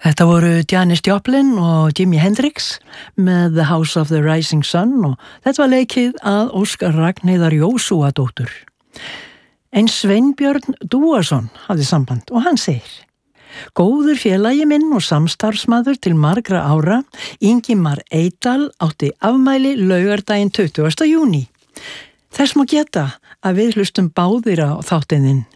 Þetta voru Janis Joplin og Jimi Hendrix með The House of the Rising Sun og þetta var leikið að Óskar Ragnheiðar Jósúadóttur. En Sveinbjörn Dúason hafði samband og hann segir: Góður félagi minn og samstarfsmaður til margra ára, Ingimar Eydal, átti afmæli laugardaginn 20. júní. Þess má geta að við hlustum báðir á þáttinn